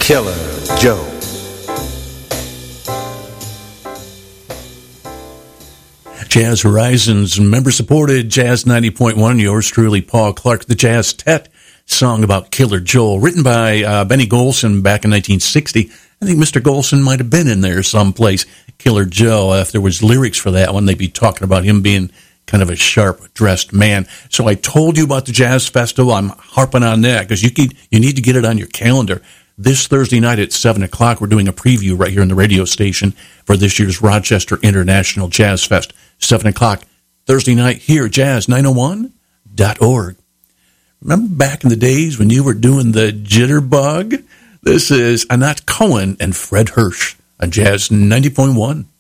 Killer Joe. Jazz Horizons, member-supported Jazz 90.1, yours truly, Paul Clark, the Jazz Tet, song about Killer Joe, written by Benny Golson back in 1960. I think Mr. Golson might have been in there someplace. Killer Joe, if there was lyrics for that one, they'd be talking about him being kind of a sharp-dressed man. So I told you about the Jazz Festival. I'm harping on that because you need to get it on your calendar. This Thursday night at 7 o'clock, we're doing a preview right here on the radio station for this year's Rochester International Jazz Fest. 7 o'clock Thursday night here at jazz901.org. Remember back in the days when you were doing the jitterbug? This is Anat Cohen and Fred Hirsch on Jazz 90.1.